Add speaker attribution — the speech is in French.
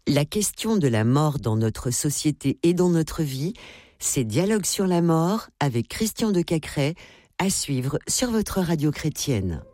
Speaker 1: La question de la mort dans notre société et dans notre vie, c'est Dialogue sur la mort avec Christian de Cacrès, à suivre sur votre radio chrétienne.